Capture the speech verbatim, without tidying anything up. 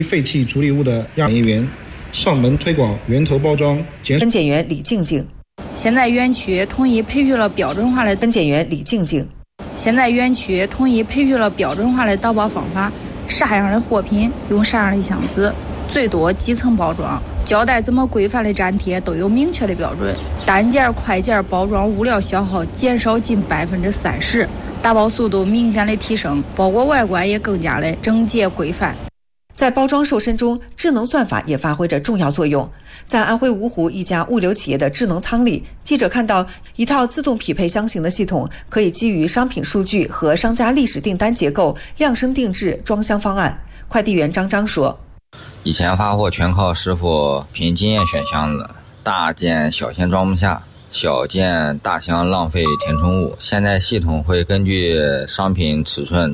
废弃处理物的样检员上门推广源头包装， 分检员李静静。 现在园区统一培育了标准化的分检员李静静。 现在园区统一培育了标准化的导包方法，啥样的货品用啥样的箱子，最多几层包装，胶带怎么规范的粘贴都有明确的标准。单件、快件包装物料消耗减少近百分之三十，打包速度明显的提升，包裹外观也更加的整洁规范。 在包装瘦身中，智能算法也发挥着重要作用。在安徽芜湖一家物流企业的智能仓里，记者看到一套自动匹配箱型的系统，可以基于商品数据和商家历史订单结构量身定制装箱方案。快递员张张说：“ 以前发货全靠师傅凭经验选箱子，大件小件装不下，小件大箱浪费填充物。现在系统会根据商品尺寸